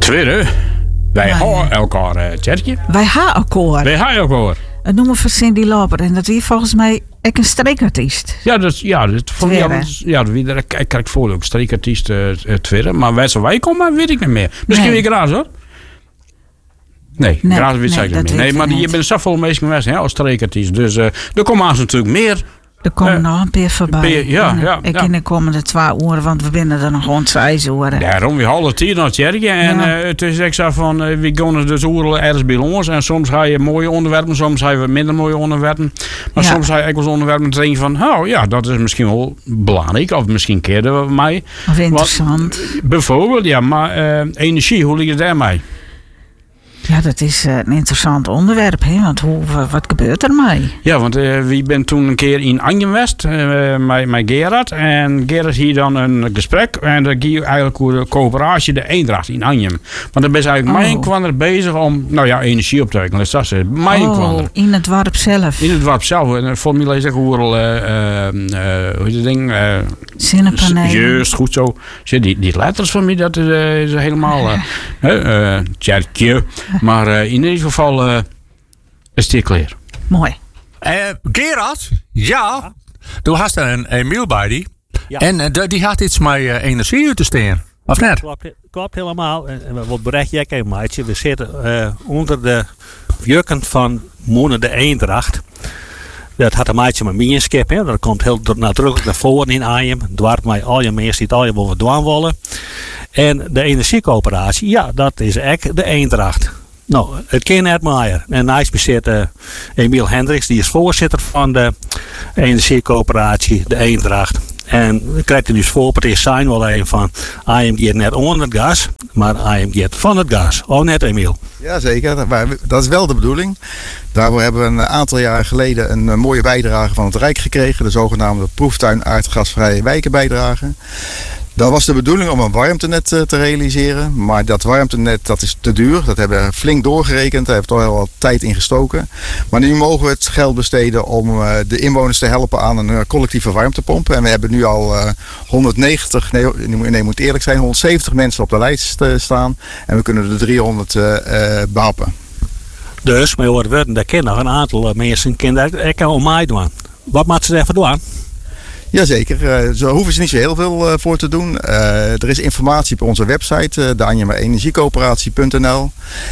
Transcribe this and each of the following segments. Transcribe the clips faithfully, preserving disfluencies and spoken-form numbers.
Tweede, wij houden elkaar, uh, Tjertje. Wij gaan elkaar. Wij gaan elkaar. Het noemen van Cindy Lauper. En dat wie volgens mij ook een streekartiest. Ja, dat ja, dat vond ik ja, ja, ik kijk voor ook streekartiest uh, Twitter. Maar waar ze wij komen, weet ik niet meer. Misschien nee. weer Graas hoor. Nee, nee Graas weet nee, zeker niet meer. Nee, maar je bent zoveel mensen geweest hè, als streekartiest. Dus uh, er komen aan natuurlijk meer. Er komen uh, nog een peer voorbij. Peer, ja, en, ja, ik ja. in de komende twee uren, want we binnen er nog rond zes uren. Daarom, we halen tien naar het Tjerkje. En ja. uh, het is echt zo van, uh, we gaan dus oerlijk ergens bij ons. En soms ga je mooie onderwerpen, soms ga je minder mooie onderwerpen. Maar ja. soms ga je ook wel eens onderwerpen en denk je van, oh ja, dat is misschien wel belangrijk. Of misschien keerde we mij. Of interessant. Wat, bijvoorbeeld, ja, maar uh, energie, hoe ligt het daarmee? Ja, dat is uh, een interessant onderwerp, hè? Want hoe, wat gebeurt er mee? Ja, want uh, we zijn toen een keer in Anjem West uh, met, met Gerard. En Gerard hier dan een gesprek. En dan ging je eigenlijk over de coöperatie de Eendracht in Anjem. Want dan ben je eigenlijk oh. mijn kwam er bezig om, nou ja, energie op te wekken. Dat is het. Mijn oh, kwam er. in het dorp zelf. In het dorp zelf. En voor mij is het gewoon, uh, uh, hoe heet het ding? Uh, Zonnepanelen. Juist, goed zo. Die, die letters van mij, dat is, uh, is helemaal, uh, uh, tjertje. Maar uh, in ieder geval uh, is het klaar. Mooi. Uh, Gerard, ja, toen had er een Emiel bij die. Ja. En uh, die had iets met uh, energie uit te staan. Of net? Klopt, klopt helemaal. En wat bericht jij een maatje? We zitten uh, onder de jukken van Moenen de Eendracht. Dat had een maatje met Mienskip. Dat komt heel nadrukkelijk naar voren in Arnhem. Dwars mij al je mensen die het al je willen doen willen. En de energiecoöperatie, ja, dat is echt de Eendracht. Nou, het ken net Maier. En naast me zit uh, Emiel Hendricks, die is voorzitter van de energiecoöperatie, de Eendracht. En dan krijgt hij dus voor, het is zijn wel een van, I am gaat net onder het gas, maar I am gaat van het gas. Oh, net Emiel. Jazeker, dat is wel de bedoeling. Daarvoor hebben we een aantal jaar geleden een mooie bijdrage van het Rijk gekregen, de zogenaamde proeftuin aardgasvrije wijkenbijdrage. Dat was de bedoeling om een warmtenet te realiseren. Maar dat warmtenet dat is te duur. Dat hebben we flink doorgerekend. Daar hebben we toch wel wat tijd in gestoken. Maar nu mogen we het geld besteden om de inwoners te helpen aan een collectieve warmtepomp. En we hebben nu al honderdnegentig, nee, nee moet eerlijk zijn, honderdzeventig mensen op de lijst staan. En we kunnen er driehonderd uh, behappen. Dus, maar hoor, daar kennen nog een aantal mensen die er om mij doen. Wat moet ze even doen? Jazeker, uh, zo hoeven ze niet zo heel veel uh, voor te doen. Uh, er is informatie op onze website, uh, de Anjemer Energiecoöperatie punt n l.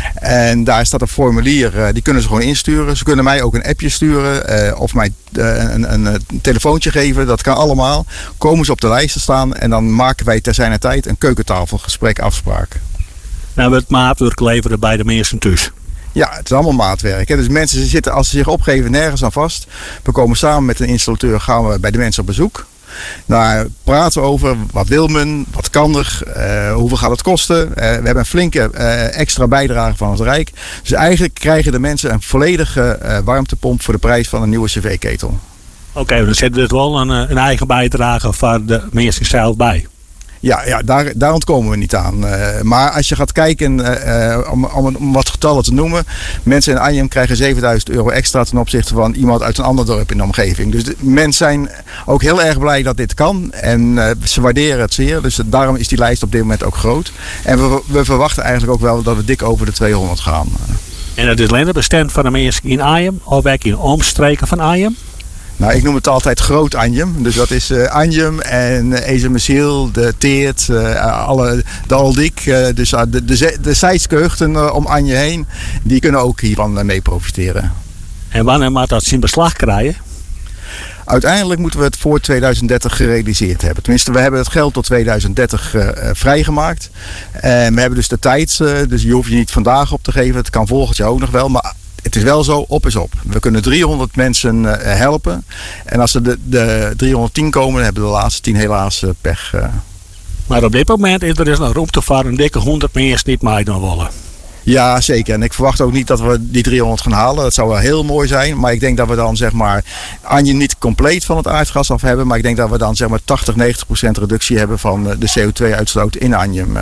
En daar staat een formulier, uh, die kunnen ze gewoon insturen. Ze kunnen mij ook een appje sturen uh, of mij uh, een, een, een telefoontje geven. Dat kan allemaal. Komen ze op de lijst te staan en dan maken wij ter zijner tijd een keukentafelgesprek afspraak. Nou, het maatwerk leveren bij de mensen thuis. Ja, het is allemaal maatwerk. Hè. Dus mensen zitten, als ze zich opgeven, nergens aan vast. We komen samen met een installateur, gaan we bij de mensen op bezoek. Daar praten we over, wat wil men, wat kan er, uh, hoeveel gaat het kosten. Uh, we hebben een flinke uh, extra bijdrage van het Rijk. Dus eigenlijk krijgen de mensen een volledige uh, warmtepomp voor de prijs van een nieuwe cv-ketel. Oké, okay, dan zetten we dus wel een, een eigen bijdrage van de mensen zelf bij. Ja, ja daar, daar ontkomen we niet aan. Uh, maar als je gaat kijken, uh, om, om, om wat getallen te noemen. Mensen in Arnhem krijgen zevenduizend euro extra ten opzichte van iemand uit een ander dorp in de omgeving. Dus de, mensen zijn ook heel erg blij dat dit kan. En uh, ze waarderen het zeer. Dus daarom is die lijst op dit moment ook groot. En we, we verwachten eigenlijk ook wel dat we dik over de tweehonderd gaan. En dat is alleen het bestand van de mensen in Arnhem of werk in omstreken van Arnhem? Nou, ik noem het altijd Groot Anjem. Dus dat is uh, Anjem en uh, Ezemesiel, de Teert, uh, alle, de Aldik. Uh, dus uh, de, de, de zijdskeugten uh, om Anje heen, die kunnen ook hiervan uh, mee profiteren. En wanneer moet dat in beslag krijgen? Uiteindelijk moeten we het voor tweeduizend dertig gerealiseerd hebben. Tenminste, we hebben het geld tot tweeduizend dertig uh, vrijgemaakt. En we hebben dus de tijd, uh, dus je hoeft je niet vandaag op te geven. Het kan volgend jaar ook nog wel, maar het is wel zo, op is op. We kunnen driehonderd mensen uh, helpen. En als er de, de driehonderdtien komen, dan hebben de laatste tien helaas uh, pech. Uh. Maar op dit moment is er dus nog ruimte voor een dikke honderd mensen niet meedoen willen. Ja, zeker. En ik verwacht ook niet dat we die driehonderd gaan halen. Dat zou wel heel mooi zijn. Maar ik denk dat we dan zeg maar Anjem niet compleet van het aardgas af hebben. Maar ik denk dat we dan zeg maar tachtig, negentig procent reductie hebben van de C O twee uitstoot in Anjem. Uh.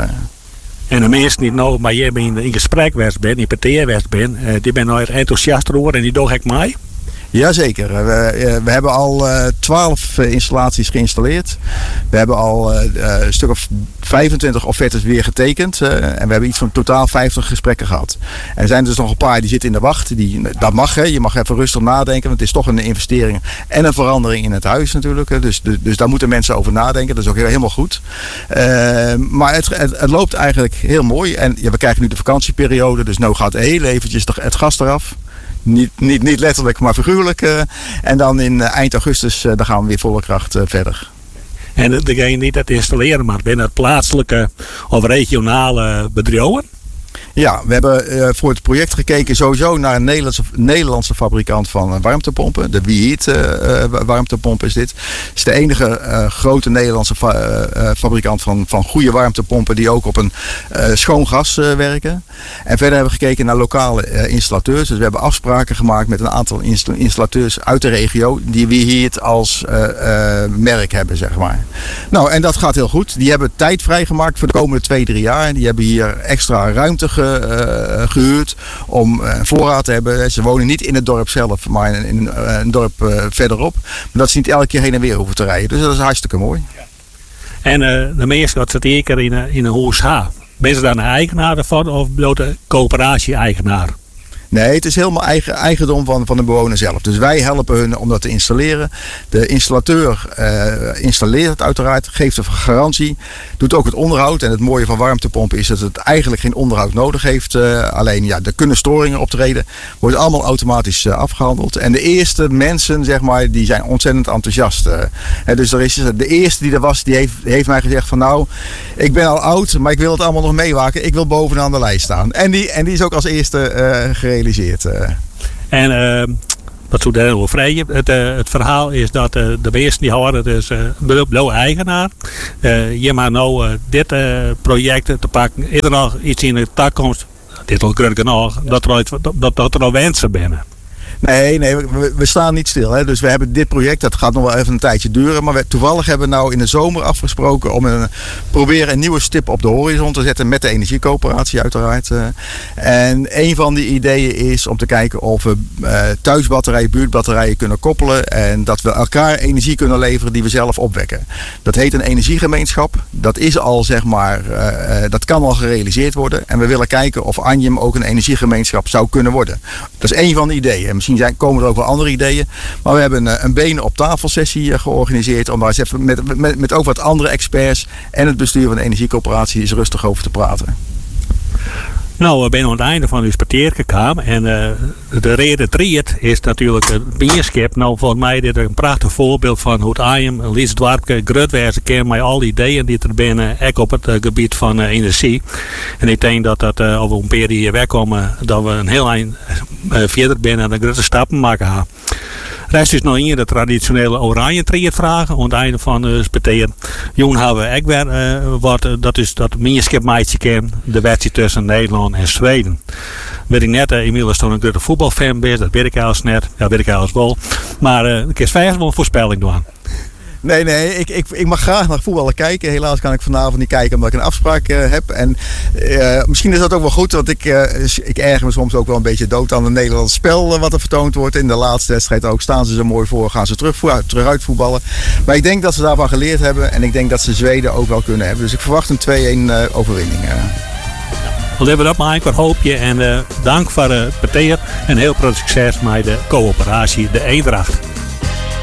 En de mensen die nou maar je in, in gesprek geweest bent, in P T geweest bent, uh, die ben nou enthousiast over en die doe ik mee. Jazeker. We, we hebben al twaalf uh, installaties geïnstalleerd. We hebben al uh, een stuk of vijfentwintig offertes weer getekend. Uh, en we hebben iets van totaal vijftig gesprekken gehad. En er zijn dus nog een paar die zitten in de wacht. Die, dat mag, hè. Je mag even rustig nadenken. Want het is toch een investering en een verandering in het huis natuurlijk. Dus, dus, dus daar moeten mensen over nadenken. Dat is ook heel, helemaal goed. Uh, maar het, het, het loopt eigenlijk heel mooi. En ja, we krijgen nu de vakantieperiode. Dus nu gaat heel eventjes het gas eraf. Niet, niet, niet letterlijk, maar figuurlijk. Uh, en dan in uh, eind augustus uh, dan gaan we weer volle kracht uh, verder. En degene die dat installeren, maar binnen het plaatselijke of regionale bedrijven? Ja, we hebben uh, voor het project gekeken sowieso naar een Nederlandse, Nederlandse fabrikant van warmtepompen. De WeHeat uh, warmtepomp is dit. Het is de enige uh, grote Nederlandse fa uh, fabrikant van, van goede warmtepompen die ook op een uh, schoon gas uh, werken. En verder hebben we gekeken naar lokale uh, installateurs. Dus we hebben afspraken gemaakt met een aantal inst installateurs uit de regio die WeHeat als uh, uh, merk hebben, zeg maar. Nou, en dat gaat heel goed. Die hebben tijd vrijgemaakt voor de komende twee, drie jaar. Die hebben hier extra ruimte ge Uh, gehuurd om uh, voorraad te hebben. Ze wonen niet in het dorp zelf, maar in, in uh, een dorp uh, verderop. Maar dat ze niet elke keer heen en weer hoeven te rijden. Dus dat is hartstikke mooi. Ja. En uh, de meeste wat zit zeker in, uh, in een huis ha. Ben ze daar een eigenaar ervan of bloot een coöperatie-eigenaar? Nee, het is helemaal eigen, eigendom van, van de bewoner zelf. Dus wij helpen hun om dat te installeren. De installateur uh, installeert het uiteraard, geeft een garantie, doet ook het onderhoud. En het mooie van warmtepompen is dat het eigenlijk geen onderhoud nodig heeft. Uh, alleen ja, er kunnen storingen optreden. Wordt allemaal automatisch uh, afgehandeld. En de eerste mensen, zeg maar, die zijn ontzettend enthousiast. Uh, hè, dus er is, de eerste die er was, die heeft, heeft mij gezegd van nou, ik ben al oud, maar ik wil het allemaal nog meewaken. Ik wil bovenaan de lijst staan. En die, en die is ook als eerste uh, gerealiseerd. En uh, wat zo daar vrij, het, uh, het verhaal is dat uh, de meesten die houden, het is uh, blauw eigenaar. Uh, je maar nou uh, dit uh, project te pakken, is er nog iets in de toekomst, dit al groot genoeg, dat er, dat, dat er al wensen binnen. Nee, nee, we, we staan niet stil. Hè. Dus we hebben dit project, dat gaat nog wel even een tijdje duren. Maar we, toevallig hebben we nou in de zomer afgesproken om een, proberen een nieuwe stip op de horizon te zetten met de energiecoöperatie uiteraard. En een van die ideeën is om te kijken of we uh, thuisbatterijen, buurtbatterijen kunnen koppelen. En dat we elkaar energie kunnen leveren die we zelf opwekken. Dat heet een energiegemeenschap. Dat is al, zeg maar, uh, dat kan al gerealiseerd worden. En we willen kijken of Anjem ook een energiegemeenschap zou kunnen worden. Dat is één van de ideeën. Misschien zijn, komen er ook wel andere ideeën. Maar we hebben een, een benen op tafel sessie georganiseerd. Om daar eens even met, met, met ook wat andere experts en het bestuur van de energiecoöperatie eens rustig over te praten. Nou, we zijn aan het einde van uw parteer gekomen. En uh, de reden triet is natuurlijk het bierskip. Nou, volgens mij is dit een prachtig voorbeeld van hoe het Anjem, een Liesdwarpke, grootwijze keer met al die ideeën die er binnen, ook op het uh, gebied van uh, energie. En ik denk dat dat uh, over een periode hier wegkomen, dat we een heel eind uh, verder binnen en de grote stappen maken gaan. Rest is nog hier de traditionele oranje triet vragen. Aan het einde van de parteer. Jong hebben we ook weer uh, wat, uh, dat is dat bierskip meidje ken, de wedstrijd tussen Nederland en Zweden. Weet ik net, uh, inmiddels toch een grote voetbalfan bent, dat weet ik als net, ja, weet ik als wel. Maar uh, ik is vijf wel een voorspelling doen. Nee, nee, ik, ik, ik mag graag naar voetballen kijken. Helaas kan ik vanavond niet kijken omdat ik een afspraak uh, heb. En uh, misschien is dat ook wel goed, want ik, uh, ik erger me soms ook wel een beetje dood aan het Nederlandse spel uh, wat er vertoond wordt. In de laatste wedstrijd ook staan ze zo mooi voor, gaan ze terug, terug uitvoetballen. Maar ik denk dat ze daarvan geleerd hebben en ik denk dat ze Zweden ook wel kunnen hebben. Dus ik verwacht een twee-een uh, overwinning. Uh. Dan hebben we dat maar een hoop je en uh, dank voor het uh, parteer en heel veel succes met de coöperatie, de Eendracht.